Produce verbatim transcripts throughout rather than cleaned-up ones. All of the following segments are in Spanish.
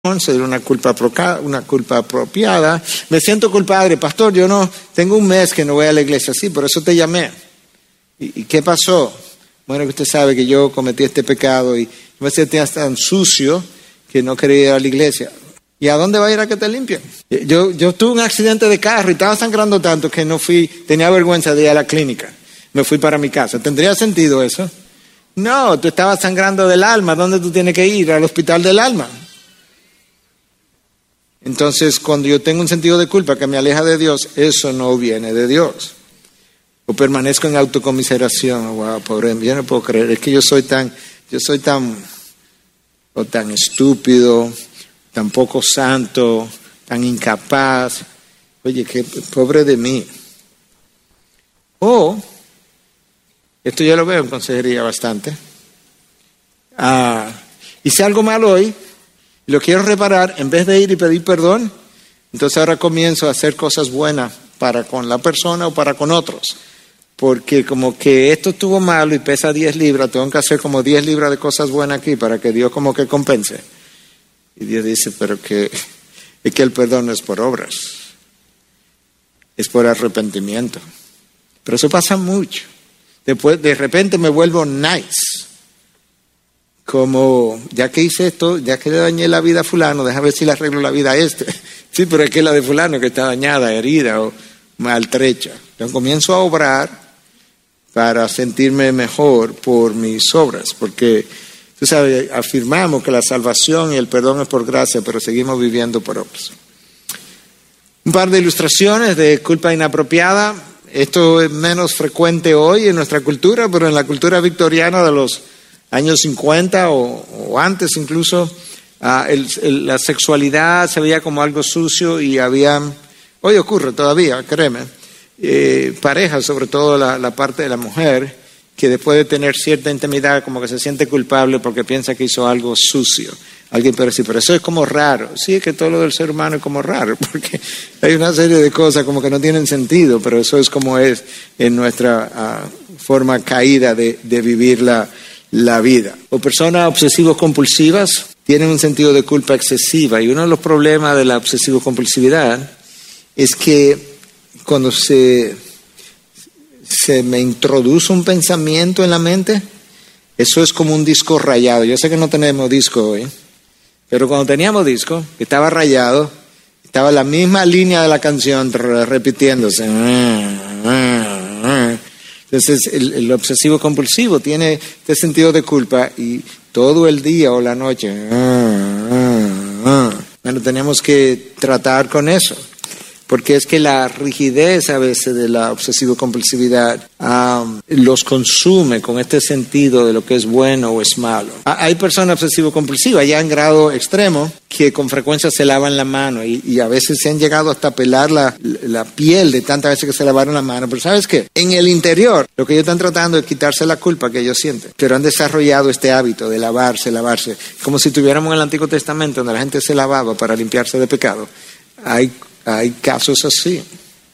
sería una culpa, una culpa apropiada. Me siento culpable, pastor, yo no, tengo un mes que no voy a la iglesia, sí, por eso te llamé. ¿Y, y qué pasó? Bueno, que usted sabe que yo cometí este pecado y me sentía tan sucio que no quería ir a la iglesia. ¿Y a dónde va a ir a que te limpien? Yo, yo tuve un accidente de carro y estaba sangrando tanto que no fui, tenía vergüenza de ir a la clínica. Me fui para mi casa. ¿Tendría sentido eso? No, tú estabas sangrando del alma. ¿Dónde tú tienes que ir? Al hospital del alma. Entonces, cuando yo tengo un sentido de culpa que me aleja de Dios, eso no viene de Dios. O permanezco en autocomiseración. Wow, pobre, yo no puedo creer. Es que yo soy tan, yo soy tan, o tan estúpido, tan poco santo, tan incapaz. Oye, qué pobre de mí. O, esto yo lo veo en consejería bastante. Ah, hice algo mal hoy. Lo quiero reparar, en vez de ir y pedir perdón, entonces ahora comienzo a hacer cosas buenas para con la persona o para con otros. Porque como que esto estuvo malo y pesa diez libras, tengo que hacer como diez libras de cosas buenas aquí para que Dios como que compense. Y Dios dice, pero que es que el perdón no es por obras, es por arrepentimiento. Pero eso pasa mucho. Después de repente me vuelvo nice. Como, ya que hice esto, ya que le dañé la vida a fulano, déjame ver si le arreglo la vida a este. Sí, pero es que la de fulano que está dañada, herida o maltrecha. Entonces comienzo a obrar para sentirme mejor por mis obras, porque, tú sabes, afirmamos que la salvación y el perdón es por gracia, pero seguimos viviendo por obras. Un par de ilustraciones de culpa inapropiada. Esto es menos frecuente hoy en nuestra cultura, pero en la cultura victoriana de los años cincuenta o, o antes incluso, uh, el, el, la sexualidad se veía como algo sucio y había, hoy ocurre todavía, créeme, eh, parejas, sobre todo la, la parte de la mujer, que después de tener cierta intimidad como que se siente culpable porque piensa que hizo algo sucio. Alguien puede decir, pero eso es como raro. Sí, es que todo lo del ser humano es como raro, porque hay una serie de cosas como que no tienen sentido, pero eso es como es en nuestra uh, forma caída de, de vivir la la vida. O personas obsesivos compulsivas tienen un sentido de culpa excesiva, y uno de los problemas de la obsesivo compulsividad es que cuando se, se me introduce un pensamiento en la mente, eso es como un disco rayado. Yo sé que no tenemos disco hoy, pero cuando teníamos disco, estaba rayado, estaba la misma línea de la canción repitiéndose. Entonces, el, el obsesivo compulsivo tiene este sentido de culpa y todo el día o la noche. Ah, ah, ah. Bueno, tenemos que tratar con eso, porque es que la rigidez a veces de la obsesivo compulsividad um, los consume con este sentido de lo que es bueno o es malo. Hay personas obsesivo compulsivas ya en grado extremo que con frecuencia se lavan la mano y, y a veces se han llegado hasta pelar la, la piel de tantas veces que se lavaron la mano. Pero ¿sabes qué? En el interior lo que ellos están tratando es quitarse la culpa que ellos sienten, pero han desarrollado este hábito de lavarse, lavarse, como si tuviéramos en el Antiguo Testamento donde la gente se lavaba para limpiarse de pecado. Hay Hay casos así,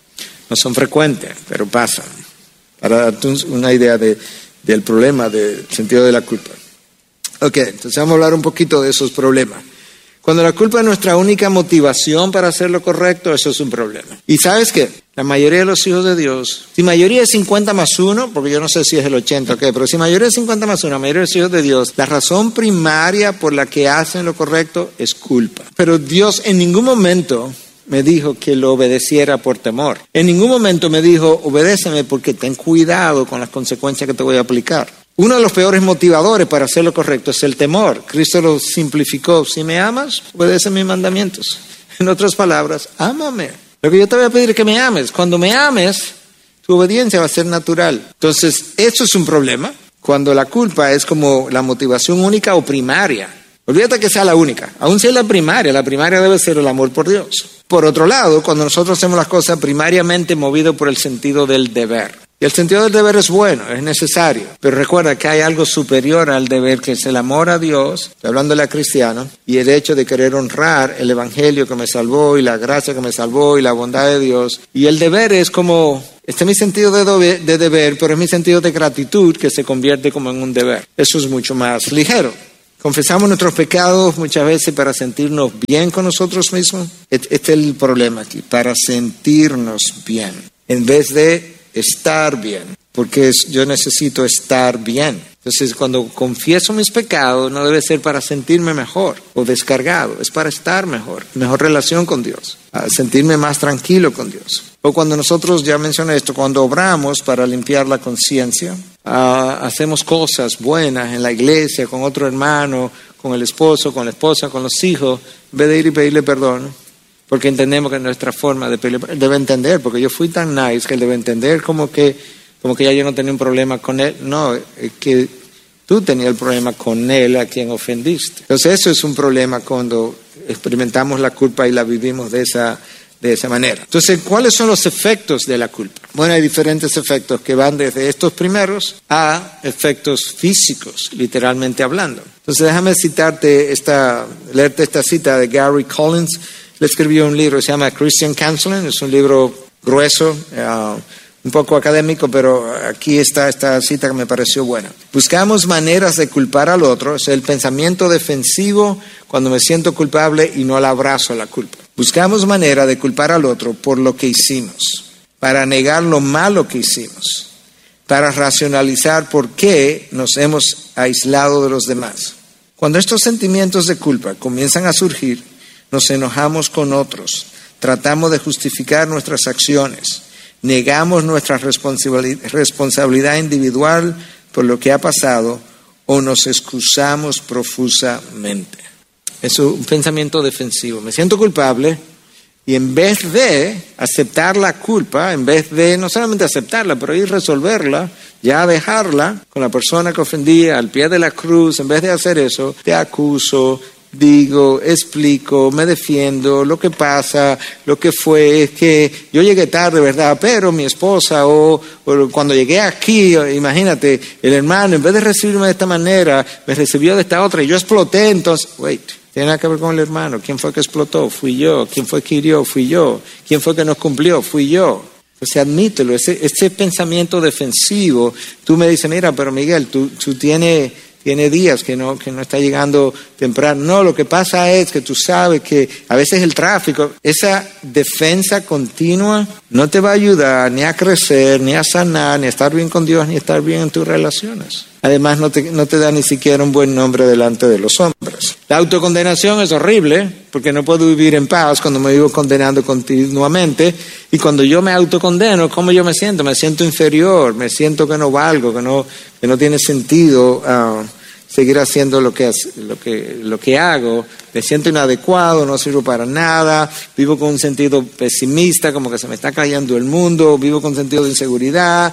no son frecuentes, pero pasan. Para darte una idea de, del problema, del sentido de la culpa. Ok, entonces vamos a hablar un poquito de esos problemas. Cuando la culpa es nuestra única motivación para hacer lo correcto, eso es un problema. Y ¿sabes qué? La mayoría de los hijos de Dios, si mayoría es cincuenta más uno, porque yo no sé si es el ochenta o qué, pero si mayoría es cincuenta más uno, la mayoría de los hijos de Dios, la razón primaria por la que hacen lo correcto es culpa. Pero Dios en ningún momento me dijo que lo obedeciera por temor. En ningún momento me dijo, obedéceme porque ten cuidado con las consecuencias que te voy a aplicar. Uno de los peores motivadores para hacer lo correcto es el temor. Cristo lo simplificó. Si me amas, obedece mis mandamientos. En otras palabras, ámame. Lo que yo te voy a pedir es que me ames. Cuando me ames, tu obediencia va a ser natural. Entonces, eso es un problema. Cuando la culpa es como la motivación única o primaria. Olvídate que sea la única. Aún si es la primaria, la primaria debe ser el amor por Dios. Por otro lado, cuando nosotros hacemos las cosas primariamente movidos por el sentido del deber. Y el sentido del deber es bueno, es necesario. Pero recuerda que hay algo superior al deber, que es el amor a Dios, hablándole a cristianos, y el hecho de querer honrar el evangelio que me salvó, y la gracia que me salvó, y la bondad de Dios. Y el deber es como, este es mi sentido de, dobe, de deber, pero es mi sentido de gratitud que se convierte como en un deber. Eso es mucho más ligero. Confesamos nuestros pecados muchas veces para sentirnos bien con nosotros mismos. Este es el problema aquí, para sentirnos bien, en vez de estar bien, porque yo necesito estar bien. Entonces, cuando confieso mis pecados, no debe ser para sentirme mejor o descargado, es para estar mejor, mejor relación con Dios, sentirme más tranquilo con Dios. O cuando nosotros, ya mencioné esto, cuando obramos para limpiar la conciencia, uh, hacemos cosas buenas en la iglesia, con otro hermano, con el esposo, con la esposa, con los hijos, en vez de ir y pedirle perdón, porque entendemos que nuestra forma de pedirle, él debe entender, porque yo fui tan nice que él debe entender como que como que ya yo no tenía un problema con él. No, es que tú tenías el problema con él a quien ofendiste. Entonces eso es un problema cuando experimentamos la culpa y la vivimos de esa, de esa manera. Entonces, ¿cuáles son los efectos de la culpa? Bueno, hay diferentes efectos que van desde estos primeros a efectos físicos, literalmente hablando. Entonces déjame citarte esta, leerte esta cita de Gary Collins. Él escribió un libro que se llama Christian Counseling, es un libro grueso, uh, un poco académico, pero aquí está esta cita que me pareció buena. Buscamos maneras de culpar al otro, es el pensamiento defensivo cuando me siento culpable y no le abrazo la culpa. Buscamos manera de culpar al otro por lo que hicimos, para negar lo malo que hicimos, para racionalizar por qué nos hemos aislado de los demás. Cuando estos sentimientos de culpa comienzan a surgir, nos enojamos con otros, tratamos de justificar nuestras acciones, negamos nuestra responsabilidad individual por lo que ha pasado o nos excusamos profusamente. Es un pensamiento defensivo. Me siento culpable y en vez de aceptar la culpa, en vez de no solamente aceptarla, pero ir a resolverla, ya dejarla con la persona que ofendí al pie de la cruz, en vez de hacer eso, te acuso, digo, explico, me defiendo, lo que pasa, lo que fue, es que yo llegué tarde, ¿verdad? Pero mi esposa, o, o cuando llegué aquí, imagínate, el hermano, en vez de recibirme de esta manera, me recibió de esta otra y yo exploté, entonces, wait, tiene nada que ver con el hermano. ¿Quién fue que explotó? Fui yo. ¿Quién fue que hirió? Fui yo. ¿Quién fue que nos cumplió? Fui yo. O sea, admítelo, ese, ese pensamiento defensivo, tú me dices, mira, pero Miguel, tú, tú tienes... Tiene días que no, que no está llegando temprano. No, lo que pasa es que tú sabes que a veces el tráfico, esa defensa continua no te va a ayudar ni a crecer, ni a sanar, ni a estar bien con Dios, ni a estar bien en tus relaciones. Además, no te, no te da ni siquiera un buen nombre delante de los hombres. La autocondenación es horrible, porque no puedo vivir en paz cuando me vivo condenando continuamente. Y cuando yo me autocondeno, ¿cómo yo me siento? Me siento inferior, me siento que no valgo, que no, que no tiene sentido uh, seguir haciendo lo que, lo, que, lo que hago. Me siento inadecuado, no sirvo para nada, vivo con un sentido pesimista, como que se me está cayendo el mundo, vivo con un sentido de inseguridad,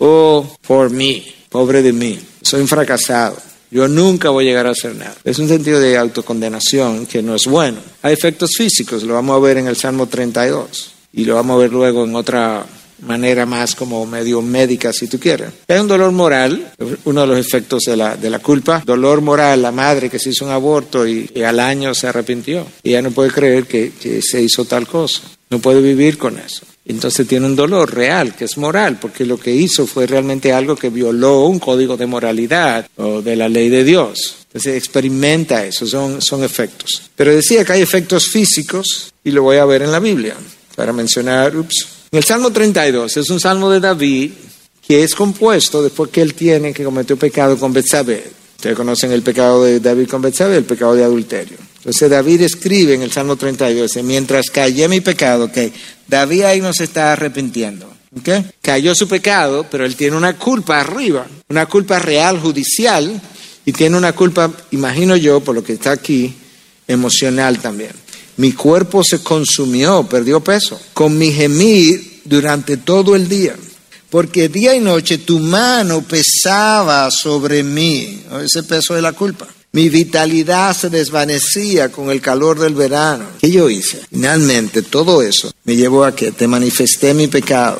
o for me, pobre de mí, soy un fracasado. Yo nunca voy a llegar a hacer nada. Es un sentido de autocondenación que no es bueno. Hay efectos físicos, lo vamos a ver en el Salmo treinta y dos. Y lo vamos a ver luego en otra manera más como medio médica, si tú quieres. Hay un dolor moral, uno de los efectos de la, de la culpa. Dolor moral, la madre que se hizo un aborto y, y al año se arrepintió. Y ella no puede creer que, que se hizo tal cosa. No puede vivir con eso. Entonces tiene un dolor real, que es moral, porque lo que hizo fue realmente algo que violó un código de moralidad o de la ley de Dios. Entonces experimenta eso, son, son efectos. Pero decía que hay efectos físicos, y lo voy a ver en la Biblia, para mencionar, ups. En el Salmo treinta y dos es un salmo de David que es compuesto después que él tiene que cometió pecado con Betsabé. Ustedes conocen el pecado de David con Betsabé, el pecado de adulterio. Entonces David escribe en el Salmo treinta y dos, mientras callé mi pecado, que okay, David ahí no se está arrepintiendo. ¿Okay? Cayó su pecado, pero él tiene una culpa arriba, una culpa real, judicial, y tiene una culpa, imagino yo, por lo que está aquí, emocional también. Mi cuerpo se consumió, perdió peso, con mi gemir durante todo el día. Porque día y noche tu mano pesaba sobre mí, ese peso de la culpa. Mi vitalidad se desvanecía con el calor del verano. ¿Qué yo hice? Finalmente todo eso me llevó a que te manifesté mi pecado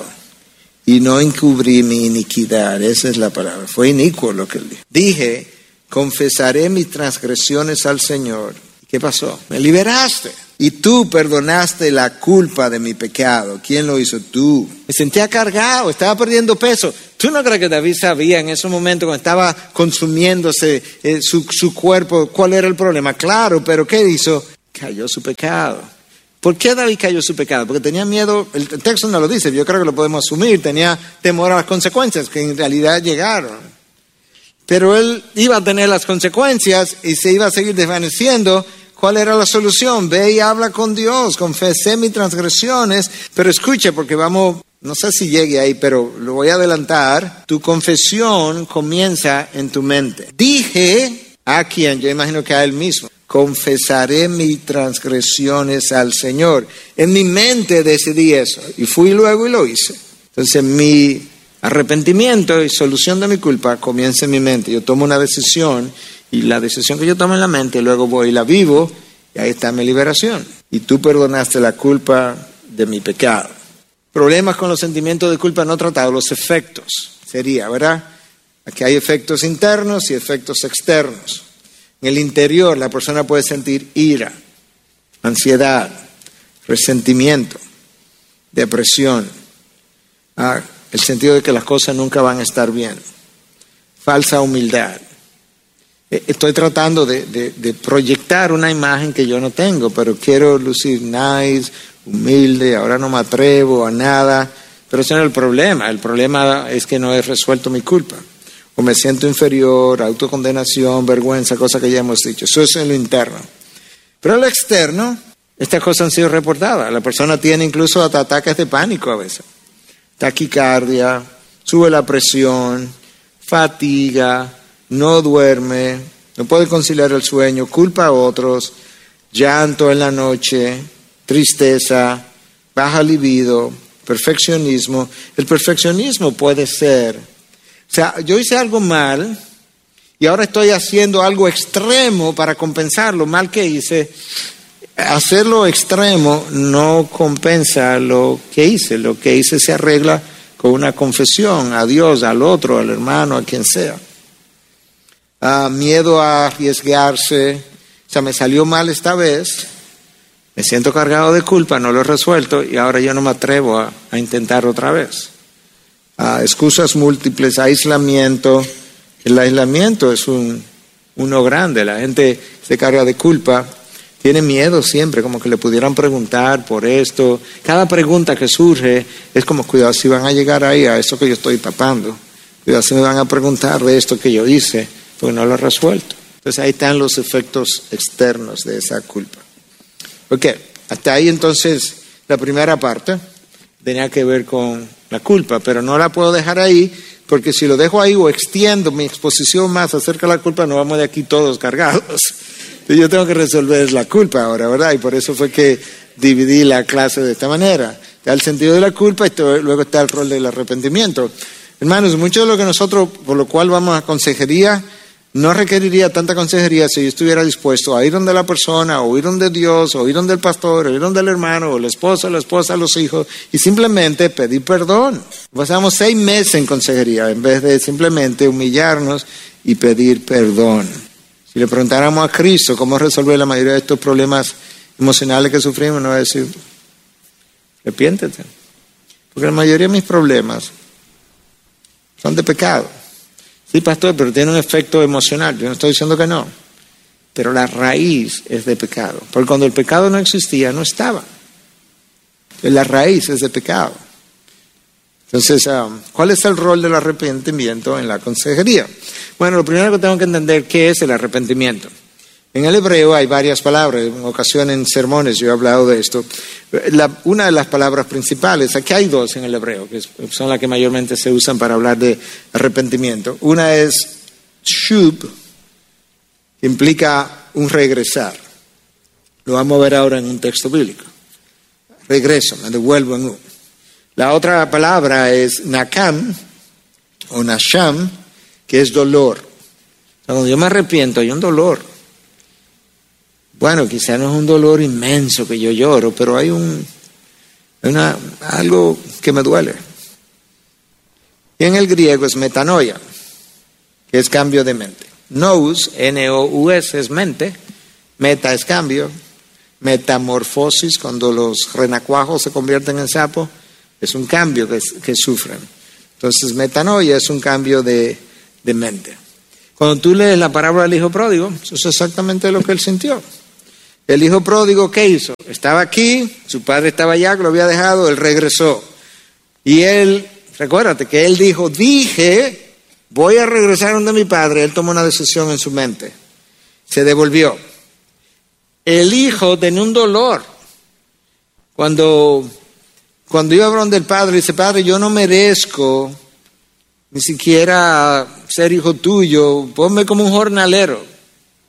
y no encubrí mi iniquidad. Esa es la palabra. Fue inicuo lo que él dijo. Dije, confesaré mis transgresiones al Señor. ¿Qué pasó? Me liberaste. y tú perdonaste la culpa de mi pecado. ¿Quién lo hizo? Tú. Me sentía cargado, estaba perdiendo peso. ¿Tú no crees que David sabía en ese momento cuando estaba consumiéndose eh, su, su cuerpo cuál era el problema? Claro, pero ¿qué hizo? Cayó su pecado. ¿Por qué David cayó su pecado? Porque tenía miedo, el texto no lo dice, yo creo que lo podemos asumir, tenía temor a las consecuencias que en realidad llegaron. Pero él iba a tener las consecuencias y se iba a seguir desvaneciendo. ¿Cuál era la solución? Ve y habla con Dios, confesé mis transgresiones, pero escucha, porque vamos, no sé si llegue ahí, pero lo voy a adelantar. Tu confesión comienza en tu mente. Dije a quien, yo imagino que a él mismo, confesaré mis transgresiones al Señor. En mi mente decidí eso y fui luego y lo hice. Entonces mi arrepentimiento y solución de mi culpa comienza en mi mente. Yo tomo una decisión. Y la decisión que yo tomo en la mente, luego voy y la vivo, y ahí está mi liberación. Y tú perdonaste la culpa de mi pecado. Problemas con los sentimientos de culpa no tratados, los efectos, sería, ¿verdad? Aquí hay efectos internos y efectos externos. En el interior la persona puede sentir ira, ansiedad, resentimiento, depresión, ah, el sentido de que las cosas nunca van a estar bien, falsa humildad. Estoy tratando de, de, de proyectar una imagen que yo no tengo, pero quiero lucir nice, humilde, ahora no me atrevo a nada, pero ese no es el problema. El problema es que no he resuelto mi culpa, o me siento inferior, autocondenación, vergüenza, cosas que ya hemos dicho. Eso es en lo interno. Pero en lo externo, estas cosas han sido reportadas. La persona tiene incluso hasta ataques de pánico a veces, taquicardia, sube la presión, fatiga, no duerme, no puede conciliar el sueño, culpa a otros, llanto en la noche, tristeza, baja libido, perfeccionismo. El perfeccionismo puede ser, o sea, yo hice algo mal y ahora estoy haciendo algo extremo para compensar lo mal que hice. Hacerlo extremo no compensa lo que hice, lo que hice se arregla con una confesión a Dios, al otro, al hermano, a quien sea. Uh, miedo a arriesgarse, o sea, me salió mal esta vez, me siento cargado de culpa, no lo he resuelto y ahora yo no me atrevo a, a intentar otra vez. Uh, excusas múltiples, aislamiento. El aislamiento es un, uno grande, la gente se carga de culpa, tiene miedo siempre, como que le pudieran preguntar por esto. Cada pregunta que surge es como, cuidado si van a llegar ahí a eso que yo estoy tapando, cuidado si me van a preguntar de esto que yo hice, porque no lo he resuelto. Entonces ahí están los efectos externos de esa culpa. Ok, hasta ahí entonces la primera parte tenía que ver con la culpa, pero no la puedo dejar ahí, porque si lo dejo ahí o extiendo mi exposición más acerca de la culpa, nos vamos de aquí todos cargados. Entonces yo tengo que resolver la culpa ahora, ¿verdad? Y por eso fue que dividí la clase de esta manera. Está el sentido de la culpa y luego está el rol del arrepentimiento. Hermanos, mucho de lo que nosotros, por lo cual vamos a consejería, no requeriría tanta consejería si yo estuviera dispuesto a ir donde la persona, o ir donde Dios, o ir donde el pastor, o ir donde el hermano, o la esposa, la esposa, los hijos, y simplemente pedir perdón. Pasamos seis meses en consejería, en vez de simplemente humillarnos y pedir perdón. Si le preguntáramos a Cristo cómo resolver la mayoría de estos problemas emocionales que sufrimos, nos va a decir, arrepiéntete. Porque la mayoría de mis problemas son de pecado. Sí, pastor, pero tiene un efecto emocional. Yo no estoy diciendo que no. Pero la raíz es de pecado. Porque cuando el pecado no existía, no estaba. La raíz es de pecado. Entonces, um, ¿cuál es el rol del arrepentimiento en la consejería? Bueno, lo primero que tengo que entender, ¿qué es el arrepentimiento? En el hebreo hay varias palabras, en ocasiones en sermones yo he hablado de esto. La, una de las palabras principales, aquí hay dos en el hebreo, que son las que mayormente se usan para hablar de arrepentimiento. Una es shub, que implica un regresar. Lo vamos a ver ahora en un texto bíblico. Regreso, me devuelvo en un. La otra palabra es nakam, o nasham, que es dolor. O sea, cuando yo me arrepiento hay un dolor. Bueno, quizá no es un dolor inmenso que yo lloro, pero hay un una, algo que me duele. Y en el griego es metanoia, que es cambio de mente. Nous, N O U S, es mente, meta es cambio, metamorfosis, cuando los renacuajos se convierten en sapos, es un cambio que, que sufren. Entonces, metanoia es un cambio de, de mente. Cuando tú lees la parábola del hijo pródigo, eso es exactamente lo que él sintió. El hijo pródigo, ¿qué hizo? Estaba aquí, su padre estaba allá, que lo había dejado, él regresó. Y él, recuérdate que él dijo, dije, voy a regresar donde mi padre. Él tomó una decisión en su mente. Se devolvió. El hijo tenía un dolor. Cuando, cuando iba a donde el padre, dice, padre, yo no merezco ni siquiera ser hijo tuyo, ponme como un jornalero.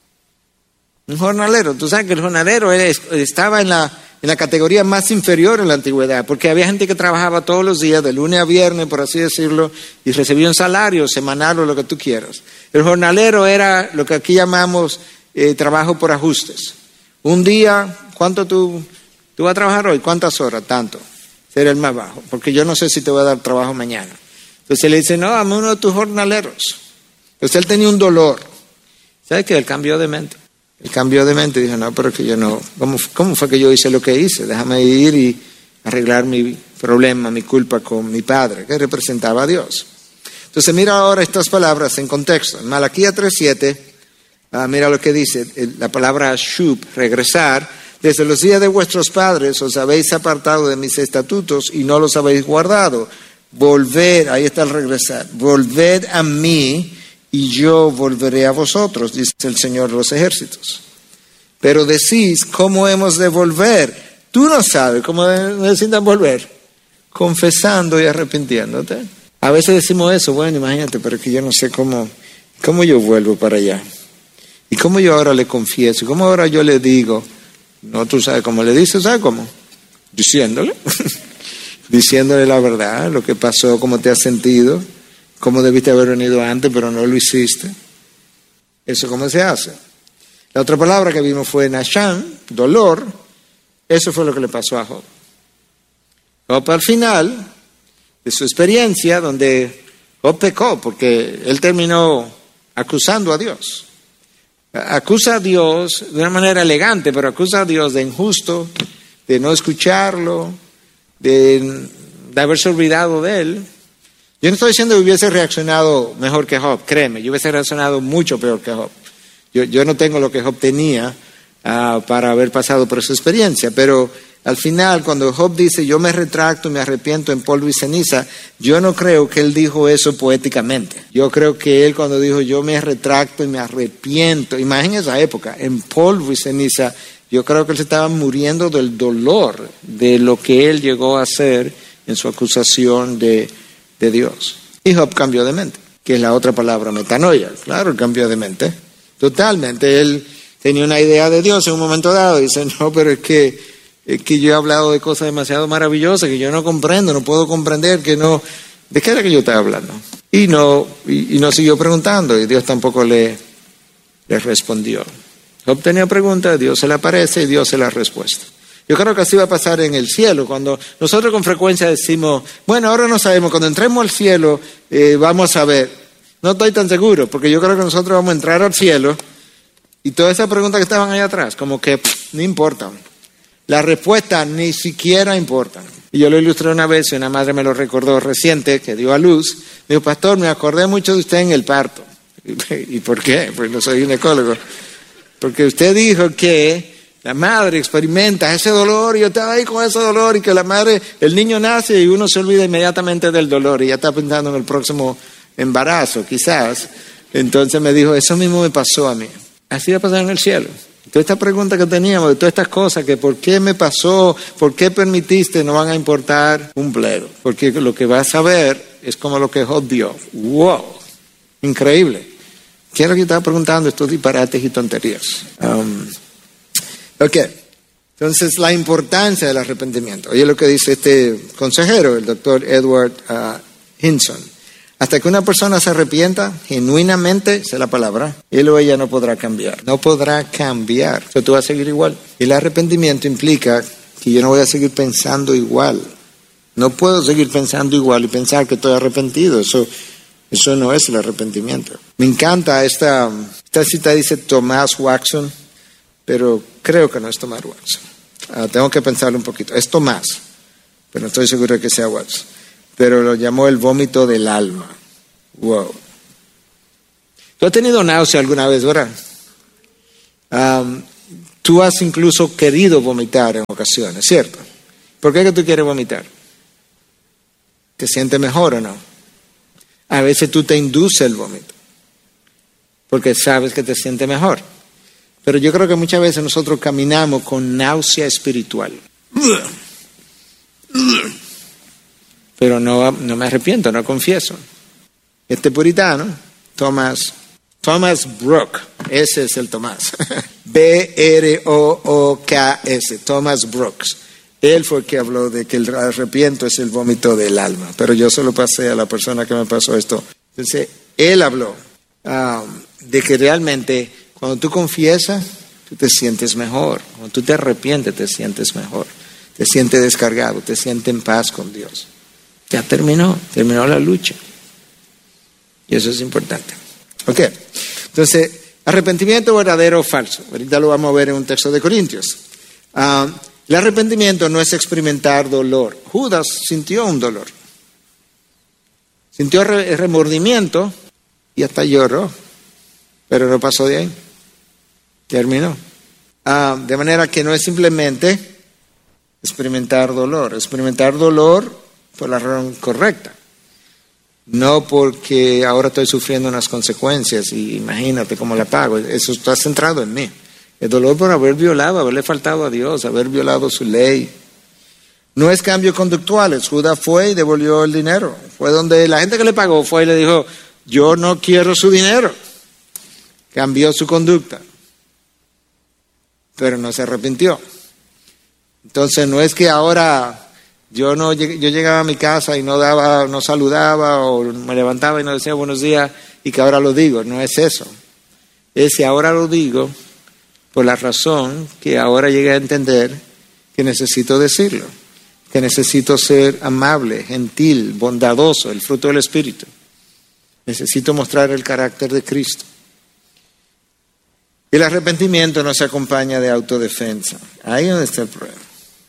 Un jornalero, tú sabes que el jornalero estaba en la, en la categoría más inferior en la antigüedad, porque había gente que trabajaba todos los días, de lunes a viernes, por así decirlo, y recibía un salario semanal o lo que tú quieras. El jornalero era lo que aquí llamamos eh, trabajo por ajustes. Un día, ¿cuánto tú, tú vas a trabajar hoy? ¿Cuántas horas? Tanto. Ser el más bajo, porque yo no sé si te voy a dar trabajo mañana. Entonces le dice, no, dame uno de tus jornaleros. Entonces él tenía un dolor. ¿Sabes qué? Él cambió de mente. Él cambió de mente y dijo, no, pero es que yo no, ¿cómo, ¿cómo fue que yo hice lo que hice? Déjame ir y arreglar mi problema, mi culpa con mi padre, que representaba a Dios. Entonces mira ahora estas palabras en contexto. En Malaquías tres siete, ah, mira lo que dice, la palabra shub, regresar. Desde los días de vuestros padres os habéis apartado de mis estatutos y no los habéis guardado. Volved, ahí está el regresar, volved a mí y yo volveré a vosotros, dice el Señor de los ejércitos. Pero decís, ¿cómo hemos de volver? Tú no sabes cómo necesitan volver. Confesando y arrepintiéndote. A veces decimos eso, bueno, imagínate, pero es que yo no sé cómo, cómo yo vuelvo para allá. Y cómo yo ahora le confieso, y cómo ahora yo le digo, no, tú sabes cómo le dices, ¿sabes cómo? Diciéndole. Diciéndole la verdad, lo que pasó, cómo te has sentido. Cómo debiste haber venido antes, pero no lo hiciste. ¿Eso cómo se hace? La otra palabra que vimos fue Nasham, dolor. Eso fue lo que le pasó a Job. Job al final de su experiencia, donde Job pecó, porque él terminó acusando a Dios. Acusa a Dios de una manera elegante, pero acusa a Dios de injusto, de no escucharlo, de, de haberse olvidado de él. Yo no estoy diciendo que hubiese reaccionado mejor que Job, créeme, yo hubiese reaccionado mucho peor que Job. Yo, yo no tengo lo que Job tenía uh, para haber pasado por esa experiencia, pero al final cuando Job dice yo me retracto y me arrepiento en polvo y ceniza, yo no creo que él dijo eso poéticamente. Yo creo que él cuando dijo yo me retracto y me arrepiento, imagínense esa época, en polvo y ceniza, yo creo que él se estaba muriendo del dolor de lo que él llegó a hacer en su acusación de de Dios. Y Job cambió de mente, que es la otra palabra, metanoia. Claro, el cambio de mente. Totalmente. Él tenía una idea de Dios en un momento dado y dice, no, pero es que, es que yo he hablado de cosas demasiado maravillosas que yo no comprendo, no puedo comprender, que no... ¿De qué era que yo estaba hablando? Y no, y, y no siguió preguntando y Dios tampoco le, le respondió. Job tenía preguntas, Dios se le aparece y Dios se la respuesta. Yo creo que así va a pasar en el cielo, cuando nosotros con frecuencia decimos, bueno, ahora no sabemos, cuando entremos al cielo eh, vamos a ver. No estoy tan seguro, porque yo creo que nosotros vamos a entrar al cielo y todas esas preguntas que estaban ahí atrás, como que pff, no importan. Las respuestas ni siquiera importan. Y yo lo ilustré una vez y una madre me lo recordó reciente, que dio a luz. Me dijo, pastor, me acordé mucho de usted en el parto. ¿Y por qué? Pues no soy ginecólogo. Porque usted dijo que la madre experimenta ese dolor y yo estaba ahí con ese dolor y que la madre, el niño nace y uno se olvida inmediatamente del dolor y ya está pensando en el próximo embarazo, quizás. Entonces me dijo, eso mismo me pasó a mí. Así va a pasar en el cielo. Toda esta pregunta que teníamos, de todas estas cosas, que por qué me pasó, por qué permitiste, no van a importar un bledo. Porque lo que vas a ver es como lo que Job dio. ¡Wow! Increíble. ¿Qué es lo que estaba preguntando? Estos disparates y tonterías. Um, Ok, entonces la importancia del arrepentimiento. Oye lo que dice este consejero, el doctor Edward uh, Hinson. Hasta que una persona se arrepienta genuinamente, esa es la palabra, él o ella no podrá cambiar. No podrá cambiar. O sea, tú vas a seguir igual. Y el arrepentimiento implica que yo no voy a seguir pensando igual. No puedo seguir pensando igual y pensar que estoy arrepentido. Eso, eso no es el arrepentimiento. Me encanta esta, esta cita, dice Thomas Watson. pero creo que no es Thomas Watson. Uh, tengo que pensarlo un poquito. Es Tomás, pero no estoy seguro de que sea Watson. Pero lo llamó el vómito del alma. Wow. Tú has tenido náusea alguna vez, ¿verdad? Um, tú has incluso querido vomitar en ocasiones, ¿cierto? ¿Por qué que tú quieres vomitar? ¿Te sientes mejor o no? A veces tú te induces el vómito, porque sabes que te sientes mejor. Pero yo creo que muchas veces nosotros caminamos con náusea espiritual. Pero no, no me arrepiento, no confieso. Este puritano, Thomas, Thomas Brooks, ese es el Tomás. B R O O K S, Thomas Brooks. Él fue el que habló de que el arrepiento es el vómito del alma, pero yo se lo pasé a la persona que me pasó esto. Entonces, él habló um, de que realmente cuando tú confiesas, tú te sientes mejor. Cuando tú te arrepientes, te sientes mejor. Te sientes descargado, te sientes en paz con Dios. Ya terminó, terminó la lucha. Y eso es importante. Ok, entonces, arrepentimiento verdadero o falso. Ahorita lo vamos a ver en un texto de Corintios. Uh, El arrepentimiento no es experimentar dolor. Judas sintió un dolor. Sintió remordimiento y hasta lloró. Pero no pasó de ahí. Terminó. Ah, de manera que no es simplemente experimentar dolor. Experimentar dolor por la razón correcta. No porque ahora estoy sufriendo unas consecuencias y imagínate cómo la pago. Eso está centrado en mí. El dolor por haber violado, haberle faltado a Dios, haber violado su ley. No es cambios conductuales. Judas fue y devolvió el dinero. Fue donde la gente que le pagó fue y le dijo, yo no quiero su dinero. Cambió su conducta. Pero no se arrepintió. Entonces no es que ahora yo no yo llegaba a mi casa y no daba, no saludaba o me levantaba y no decía buenos días y que ahora lo digo. No es eso. Es que ahora lo digo por la razón que ahora llegué a entender que necesito decirlo, que necesito ser amable, gentil, bondadoso, el fruto del Espíritu. Necesito mostrar el carácter de Cristo. El arrepentimiento no se acompaña de autodefensa. Ahí es donde está el problema.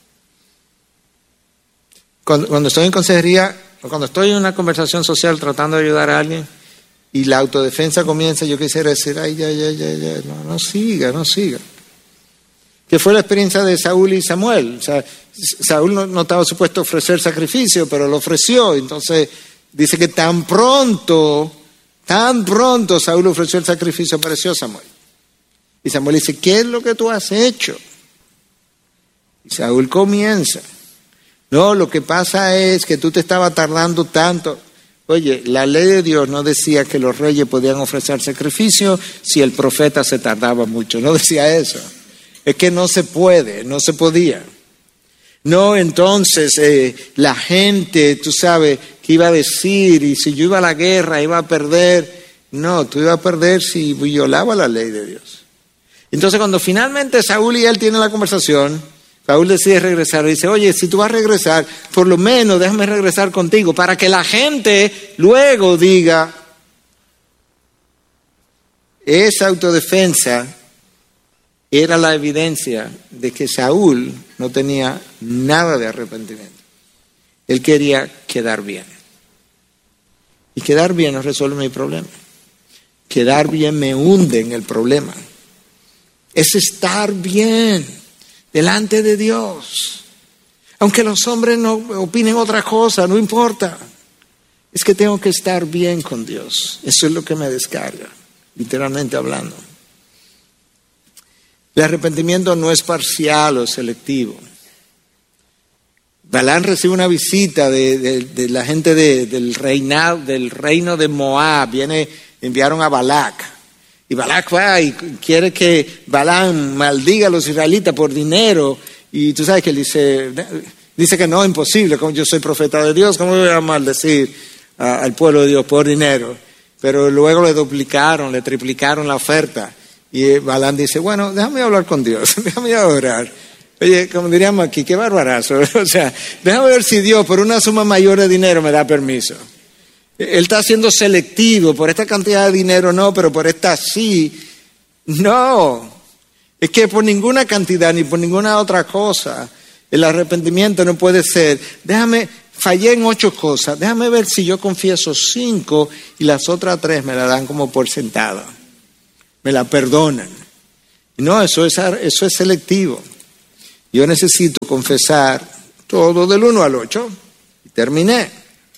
Cuando, cuando estoy en consejería, o cuando estoy en una conversación social tratando de ayudar a alguien, y la autodefensa comienza, yo quisiera decir, ay, ya, ya, ya, ya, no, no siga, no siga. Que fue la experiencia de Saúl y Samuel. O sea, Saúl no, no estaba supuesto a ofrecer sacrificio, pero lo ofreció. Entonces, dice que tan pronto, tan pronto Saúl ofreció el sacrificio, apareció Samuel. Y Samuel dice, ¿qué es lo que tú has hecho? Y Saúl comienza. No, lo que pasa es que tú te estabas tardando tanto. Oye, la ley de Dios no decía que los reyes podían ofrecer sacrificio si el profeta se tardaba mucho. No decía eso. Es que no se puede, no se podía. No, entonces eh, la gente, tú sabes, ¿qué iba a decir? Y si yo iba a la guerra, iba a perder. No, tú ibas a perder si violaba la ley de Dios. Entonces cuando finalmente Saúl y él tienen la conversación, Saúl decide regresar y dice, oye, si tú vas a regresar, por lo menos déjame regresar contigo para que la gente luego diga, esa autodefensa era la evidencia de que Saúl no tenía nada de arrepentimiento. Él quería quedar bien. Y quedar bien no resuelve mi problema. Quedar bien me hunde en el problema. Es estar bien delante de Dios. Aunque los hombres no opinen otra cosa, no importa. Es que tengo que estar bien con Dios. Eso es lo que me descarga, literalmente hablando. El arrepentimiento no es parcial o selectivo. Balaam recibe una visita de, de, de la gente de, del, reinado, del reino de Moab. Viene, enviaron a Balac. Y Balac va y quiere que Balaam maldiga a los israelitas por dinero. Y tú sabes que él dice, dice que no, imposible. Como yo soy profeta de Dios, ¿cómo voy a maldecir a, al pueblo de Dios por dinero? Pero luego le duplicaron, le triplicaron la oferta. Y Balaam dice, bueno, déjame hablar con Dios, déjame orar. Oye, como diríamos aquí, qué barbarazo. O sea, déjame ver si Dios por una suma mayor de dinero me da permiso. Él está siendo selectivo, por esta cantidad de dinero no, pero por esta sí. No. Es que por ninguna cantidad ni por ninguna otra cosa el arrepentimiento no puede ser, déjame, fallé en ocho cosas, déjame ver si yo confieso cinco y las otras tres me la dan como por sentada, me la perdonan. No, eso es, eso es selectivo. Yo necesito confesar todo del uno al ocho y terminé.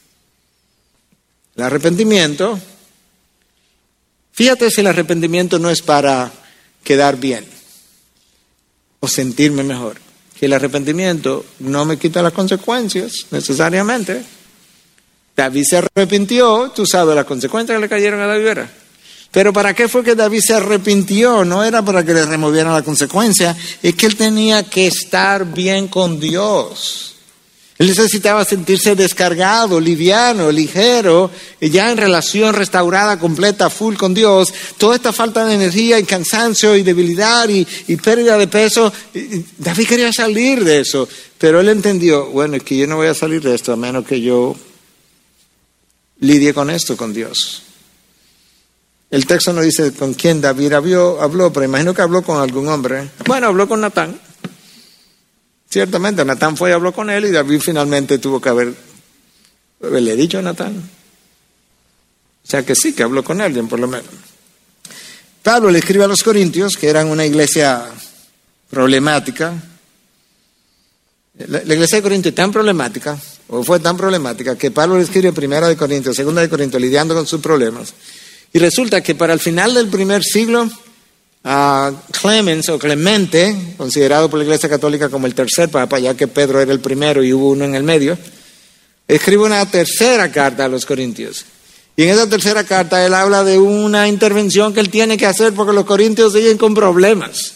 El arrepentimiento, fíjate si el arrepentimiento no es para quedar bien o sentirme mejor. Que el arrepentimiento no me quita las consecuencias necesariamente. David se arrepintió, tú sabes las consecuencias que le cayeron a David. ¿Verdad? Pero ¿para qué fue que David se arrepintió? No era para que le removieran la consecuencia, es que él tenía que estar bien con Dios. Él necesitaba sentirse descargado, liviano, ligero, ya en relación restaurada, completa, full con Dios. Toda esta falta de energía y cansancio y debilidad y, y pérdida de peso, David quería salir de eso. Pero él entendió, bueno, es que yo no voy a salir de esto a menos que yo lidie con esto, con Dios. El texto no dice con quién David habló, habló, pero imagino que habló con algún hombre. Bueno, habló con Natán. Ciertamente, Natán fue y habló con él y David finalmente tuvo que haber, haberle dicho a Natán. O sea que sí, que habló con alguien por lo menos. Pablo le escribe a los Corintios, que eran una iglesia problemática. La, la iglesia de Corintios es tan problemática, o fue tan problemática, que Pablo le escribe primera de Corintios, segunda de Corintios, lidiando con sus problemas. Y resulta que para el final del primer siglo, Uh, Clemens o Clemente, considerado por la Iglesia Católica como el tercer papa, ya que Pedro era el primero y hubo uno en el medio, escribe una tercera carta a los Corintios. Y en esa tercera carta él habla de una intervención que él tiene que hacer porque los corintios siguen con problemas.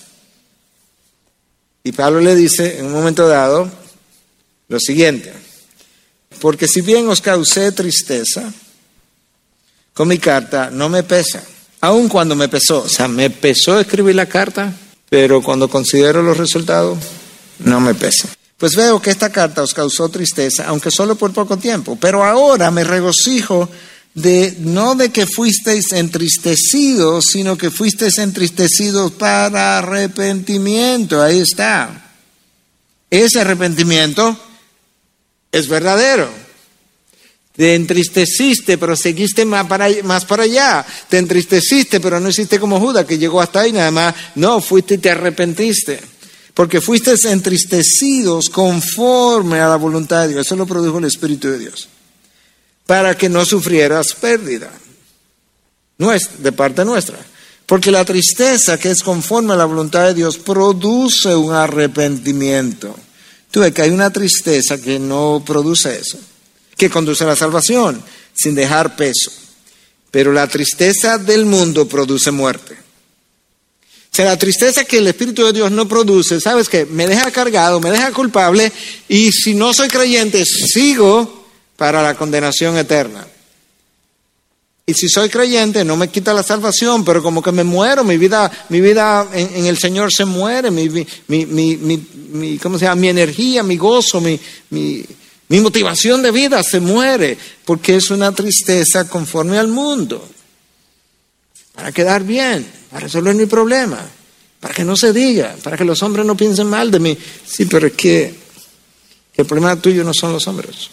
Y Pablo le dice en un momento dado lo siguiente: porque si bien os causé tristeza con mi carta, no me pesa. Aun cuando me pesó, o sea, me pesó escribir la carta, pero cuando considero los resultados, no me pesa. Pues veo que esta carta os causó tristeza, aunque solo por poco tiempo, pero ahora me regocijo de no de que fuisteis entristecidos, sino que fuisteis entristecidos para arrepentimiento. Ahí está. Ese arrepentimiento es verdadero. Te entristeciste, pero seguiste más para, más para allá. Te entristeciste, pero no hiciste como Judas, que llegó hasta ahí nada más. No, fuiste y te arrepentiste. Porque fuiste entristecidos conforme a la voluntad de Dios. Eso lo produjo el Espíritu de Dios. Para que no sufrieras pérdida. No es de parte nuestra. Porque la tristeza que es conforme a la voluntad de Dios produce un arrepentimiento. Tú ves que hay una tristeza que no produce eso, que conduce a la salvación, sin dejar peso. Pero la tristeza del mundo produce muerte. O sea, la tristeza que el Espíritu de Dios no produce, ¿sabes qué? Me deja cargado, me deja culpable, y si no soy creyente, sigo para la condenación eterna. Y si soy creyente, no me quita la salvación, pero como que me muero, mi vida, mi vida en, en el Señor se muere, mi, mi, mi, mi, mi, ¿cómo se llama? Mi energía, mi gozo, mi... mi Mi motivación de vida se muere porque es una tristeza conforme al mundo. Para quedar bien, para resolver mi problema, para que no se diga, para que los hombres no piensen mal de mí. Sí, pero es que el problema tuyo no son los hombres.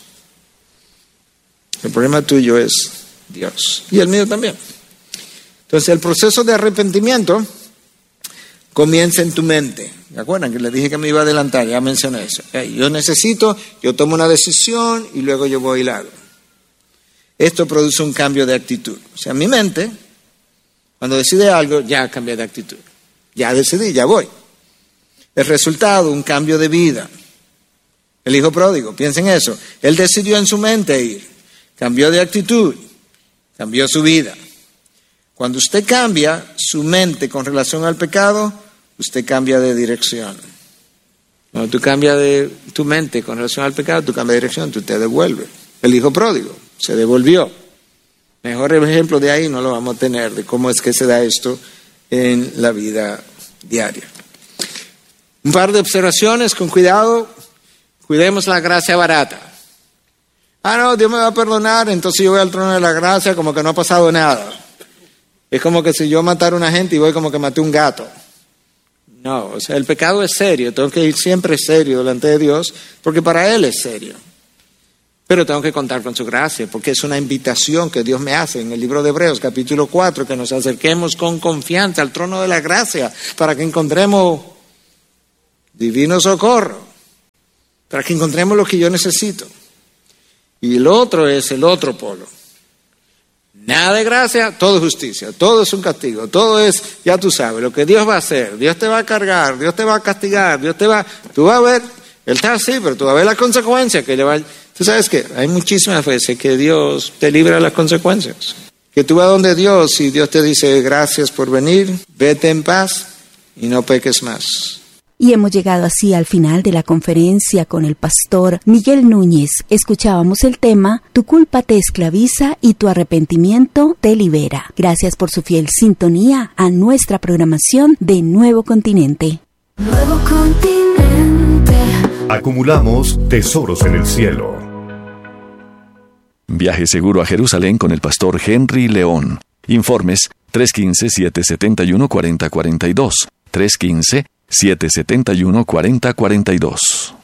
El problema tuyo es Dios. Y el mío también. Entonces el proceso de arrepentimiento comienza en tu mente. ¿Se acuerdan que les dije que me iba a adelantar? Ya mencioné eso. Yo necesito, yo tomo una decisión y luego yo voy y la hago. Esto produce un cambio de actitud. O sea, mi mente, cuando decide algo, ya cambié de actitud. Ya decidí, ya voy. El resultado, un cambio de vida. El hijo pródigo, piensen eso. Él decidió en su mente ir. Cambió de actitud. Cambió su vida. Cuando usted cambia su mente con relación al pecado, usted cambia de dirección. Cuando tú cambias de tu mente con relación al pecado, tú cambias de dirección, tú te devuelves. El hijo pródigo se devolvió. Mejor ejemplo de ahí no lo vamos a tener, de cómo es que se da esto en la vida diaria. Un par de observaciones con cuidado. Cuidemos la gracia barata. Ah, no, Dios me va a perdonar, entonces yo voy al trono de la gracia como que no ha pasado nada. Es como que si yo matara a una gente y voy como que maté un gato. No, o sea, el pecado es serio, tengo que ir siempre serio delante de Dios, porque para Él es serio. Pero tengo que contar con su gracia, porque es una invitación que Dios me hace en el libro de Hebreos, capítulo cuatro, que nos acerquemos con confianza al trono de la gracia, para que encontremos divino socorro, para que encontremos lo que yo necesito. Y el otro es el otro polo. Nada de gracia, todo es justicia, todo es un castigo, todo es, ya tú sabes, lo que Dios va a hacer, Dios te va a cargar, Dios te va a castigar, Dios te va, tú vas a ver, Él está así, pero tú vas a ver las consecuencias que le va. Tú sabes que hay muchísimas veces que Dios te libra de las consecuencias, que tú vas donde Dios y Dios te dice gracias por venir, vete en paz y no peques más. Y hemos llegado así al final de la conferencia con el pastor Miguel Núñez. Escuchábamos el tema Tu culpa te esclaviza y tu arrepentimiento te libera. Gracias por su fiel sintonía a nuestra programación de Nuevo Continente. Nuevo Continente. Acumulamos tesoros en el cielo. Viaje seguro a Jerusalén con el pastor Henry León. Informes tres uno cinco, siete siete uno, cuatro cero cuatro dos. tres uno cinco, siete siete uno, cuatro cero cuatro dos.